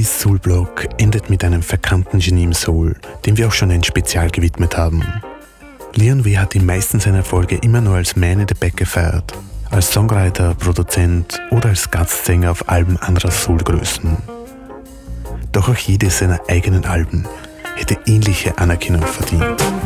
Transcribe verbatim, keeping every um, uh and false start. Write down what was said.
Lees Soul-Blog endet mit einem verkannten Genie im Soul, dem wir auch schon ein Spezial gewidmet haben. Leon W. hat die meisten seiner Erfolge immer nur als Man in the Back gefeiert, als Songwriter, Produzent oder als Gastsänger auf Alben anderer Soul-Größen. Doch auch jedes seiner eigenen Alben hätte ähnliche Anerkennung verdient.